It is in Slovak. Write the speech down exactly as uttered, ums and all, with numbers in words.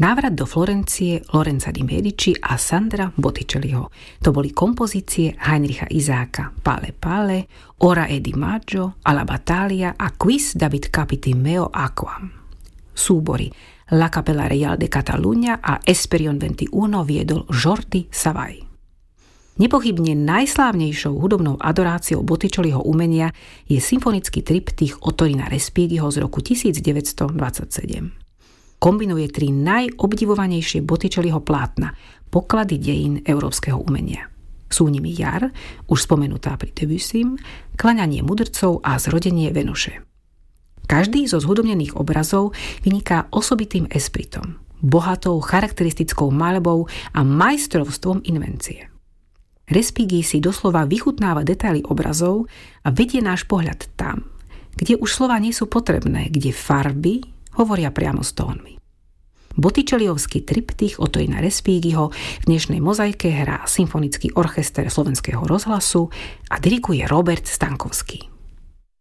Návrat do Florencie Lorenza di Medici a Sandra Botticelliho. To boli kompozície Heinricha Izáka Pale Pale, Ora e di Maggio, Alla Battaglia a Quis David capiti meo aquam. Súbory La Capella Real de Catalunya a Esperion dvadsaťjeden viedol Jordi Savall. Nepochybne najslávnejšou hudobnou adoráciou Botticelliho umenia je symfonický triptych Ottorina Respighiho z roku devätnásťstodvadsaťsedem. Kombinuje tri najobdivovanejšie Botticelliho plátna, poklady dejín európskeho umenia. Sú nimi Jar, už spomenutá pri Debussym, Kláňanie mudrcov a Zrodenie Venuše. Každý zo zhudobnených obrazov vyniká osobitým espritom, bohatou charakteristickou maľbou a majstrovstvom invencie. Respighi si doslova vychutnáva detaily obrazov a vedie náš pohľad tam, kde už slova nie sú potrebné, kde farby hovoria priamo s tónmi. Botticelliovský triptych Ottorina Respighiho v dnešnej mozaike hrá Symfonický orchester Slovenského rozhlasu a diriguje Robert Stankovský.